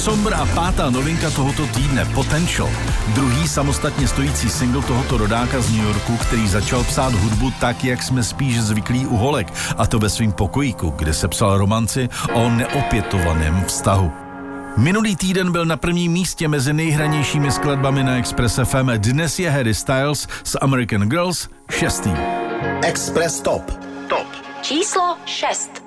Somber a pátá novinka tohoto týdne Potential. Druhý samostatně stojící single tohoto rodáka z New Yorku, který začal psát hudbu tak, jak jsme spíš zvyklí u holek, a to ve svým pokojíku, kde se psal romanci o neopětovaném vztahu. Minulý týden byl na prvním místě mezi nejhranějšími skladbami na Express FM. Dnes je Harry Styles s American Girls 6. Express Top. Číslo 6.